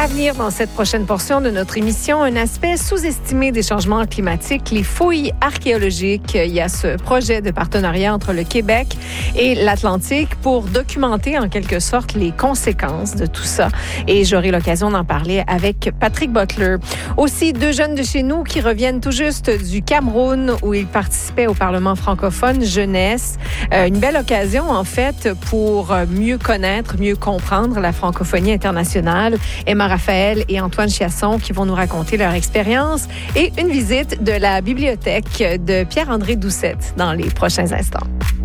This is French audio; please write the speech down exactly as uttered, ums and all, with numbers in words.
À venir dans cette prochaine portion de notre émission, un aspect sous-estimé des changements climatiques, les fouilles archéologiques. Il y a ce projet de partenariat entre le Québec et l'Atlantique pour documenter en quelque sorte les conséquences de tout ça. Et j'aurai l'occasion d'en parler avec Patrick Butler. Aussi, deux jeunes de chez nous qui reviennent tout juste du Cameroun où ils participaient au Parlement francophone jeunesse. Euh, une belle occasion en fait pour mieux connaître, mieux comprendre la francophonie internationale. Emma Raphaël et Antoine Chiasson qui vont nous raconter leur expérience et une visite de la bibliothèque de Pierre-André Doucette dans les prochains instants.